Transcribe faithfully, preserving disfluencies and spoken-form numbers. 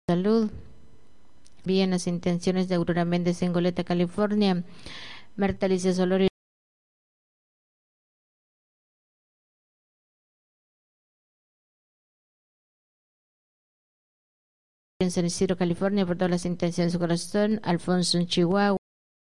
Salud. Bien, las intenciones de Aurora Méndez en Goleta, California. Marta Alicia Solorio en San Isidro, California, por todas las intenciones de su corazón. Alfonso en Chihuahua.